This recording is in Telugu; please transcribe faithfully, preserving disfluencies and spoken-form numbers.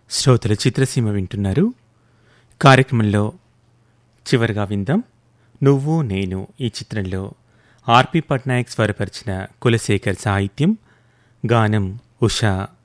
శ్రోతలు చిత్రసీమ వింటున్నారు. కార్యక్రమంలో చివరిగా విందాం నువ్వు నేను. ఈ చిత్రంలో ఆర్పి పట్నాయక్ స్వరపరిచిన కులశేఖర్ సాహిత్యం, గానం ఉషా.